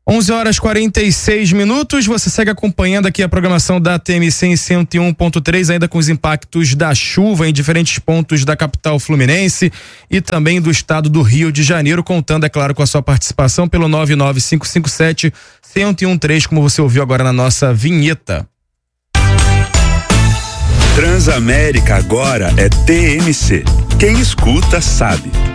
11h46, você segue acompanhando aqui a programação da TMC em 101.3, ainda com os impactos da chuva em diferentes pontos da capital fluminense e também do estado do Rio de Janeiro, contando, é claro, com a sua participação pelo 99557-1013, como você ouviu agora na nossa vinheta. Transamérica agora é TMC. Quem escuta sabe.